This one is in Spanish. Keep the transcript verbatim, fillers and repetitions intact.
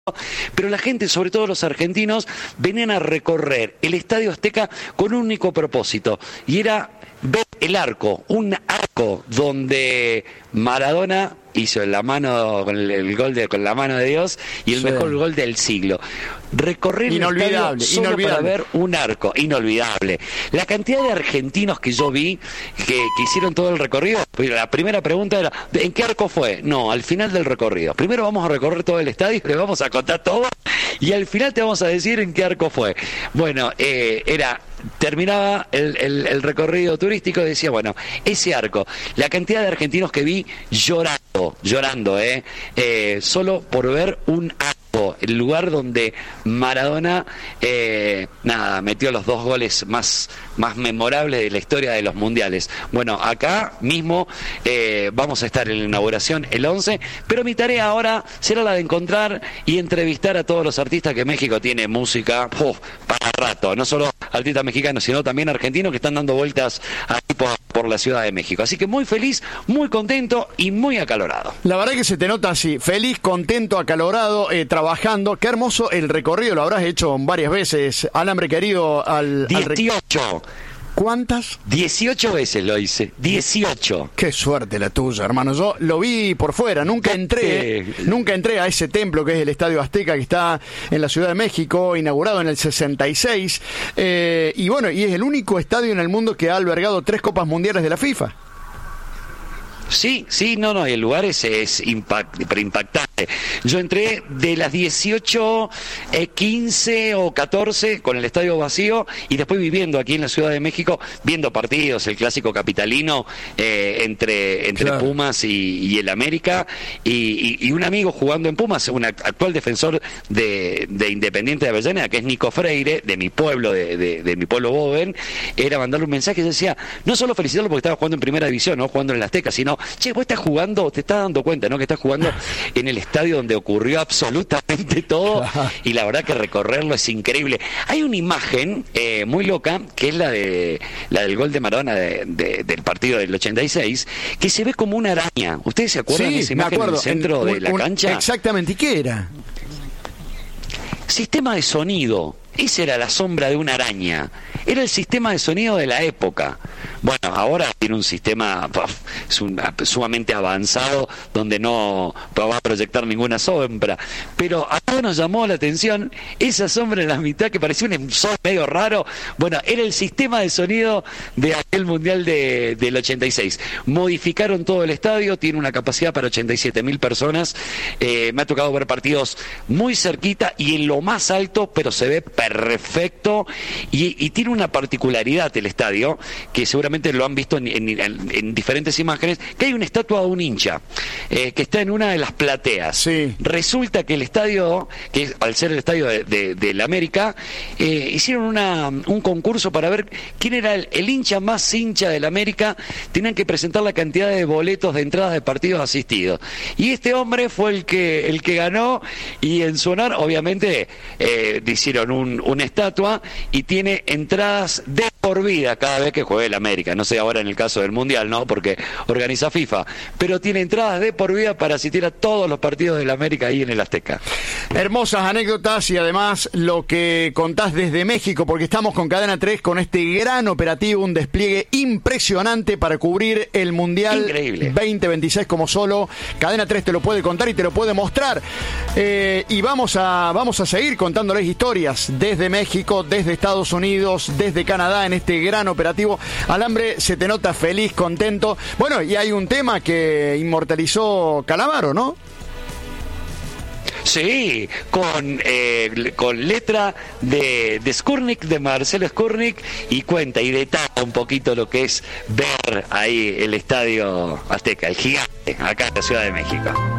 Pero la gente, sobre todo los argentinos, venían a recorrer el Estadio Azteca con un único propósito, y era ver el arco, un arco donde Maradona hizo la mano con el, el gol de, con la mano de Dios y el sí. mejor gol del siglo. Recorrer inolvidable, el estadio solo inolvidable. para ver un arco, inolvidable. La cantidad de argentinos que yo vi que, que hicieron todo el recorrido, la primera pregunta era, ¿en qué arco fue? No, al final del recorrido. Primero vamos a recorrer todo el estadio, le vamos a contar todo y al final te vamos a decir en qué arco fue. Bueno, eh, era... terminaba el, el, el recorrido turístico y decía, bueno, ese arco, la cantidad de argentinos que vi llorando, llorando, eh, eh solo por ver un arco, el lugar donde Maradona, eh, nada, metió los dos goles más, más memorables de la historia de los mundiales. Bueno, acá mismo eh, vamos a estar en la inauguración el once, pero mi tarea ahora será la de encontrar y entrevistar a todos los artistas, que México tiene música uf, para rato, no solo artistas mexicanos, sino también argentinos que están dando vueltas aquí por, por la Ciudad de México. Así que muy feliz, muy contento y muy acalorado. La verdad que se te nota así, feliz, contento, acalorado, eh, trabajando. Qué hermoso el recorrido, lo habrás hecho varias veces, Alambre querido. Al, dieciocho. Al ¿Cuántas? dieciocho veces lo hice, dieciocho. Qué suerte la tuya, hermano. Yo lo vi por fuera, nunca entré, eh, nunca entré a ese templo que es el Estadio Azteca, que está en la Ciudad de México, inaugurado en el sesenta y seis. Eh, y bueno, y es el único estadio en el mundo que ha albergado tres Copas Mundiales de la FIFA. Sí, sí, no, no, el lugar es, es impact, impactante. Yo entré de las dieciocho, eh, quince o catorce con el estadio vacío y después viviendo aquí en la Ciudad de México, viendo partidos, el clásico capitalino eh, entre, entre claro. Pumas y, y el América, y, y, y un amigo jugando en Pumas, un actual defensor de, de Independiente de Avellaneda, que es Nico Freire, de mi pueblo, de, de, de mi pueblo Boven, era mandarle un mensaje y decía, no solo felicitarlo porque estaba jugando en primera división, no jugando en el Azteca, sino che, vos estás jugando, te estás dando cuenta, ¿no? Que estás jugando en el estadio donde ocurrió absolutamente todo, y la verdad que recorrerlo es increíble. Hay una imagen eh, muy loca, que es la de la del gol de Maradona de, de, del partido del ochenta y seis, que se ve como una araña. ¿Ustedes se acuerdan sí, de esa imagen en el centro un, de la un, cancha? Exactamente, ¿y qué era? Sistema de sonido. Esa era la sombra de una araña. Era el sistema de sonido de la época. Bueno, ahora tiene un sistema es un, sumamente avanzado donde no va a proyectar ninguna sombra. Pero a todos nos llamó la atención esa sombra en la mitad que parecía un sol medio raro. Bueno, era el sistema de sonido de aquel mundial de, del ochenta y seis. Modificaron todo el estadio, tiene una capacidad para ochenta y siete mil personas. Eh, me ha tocado ver partidos muy cerquita y en lo más alto, pero se ve perfecto, y, y tiene una particularidad el estadio, que seguramente lo han visto en, en, en, en diferentes imágenes, que hay una estatua de un hincha, eh, que está en una de las plateas. Sí. Resulta que el estadio, que es, al ser el estadio de, de, de la América, eh, hicieron una, un concurso para ver quién era el, el hincha más hincha de la América, tenían que presentar la cantidad de boletos de entradas de partidos asistidos. Y este hombre fue el que, el que ganó, y en su honor, obviamente, eh, hicieron un una estatua y tiene entradas de por vida cada vez que juegue el América. No sé ahora en el caso del Mundial, ¿no? Porque organiza FIFA, pero tiene entradas de por vida para asistir a todos los partidos del América ahí en el Azteca. Hermosas anécdotas y además lo que contás desde México, porque estamos con Cadena tres con este gran operativo, un despliegue impresionante para cubrir el Mundial Increíble. veinte veintiséis como solo Cadena tres te lo puede contar y te lo puede mostrar. Eh, y vamos a, vamos a seguir contándoles historias desde México, desde Estados Unidos, desde Canadá, en este gran operativo. Alambre, se te nota feliz, contento. Bueno, y hay un tema que inmortalizó Calamaro, ¿no? Sí, con eh, con letra de, de Skurnik, de Marcelo Skurnik, y cuenta y detalla un poquito lo que es ver ahí el Estadio Azteca, el gigante, acá en la Ciudad de México.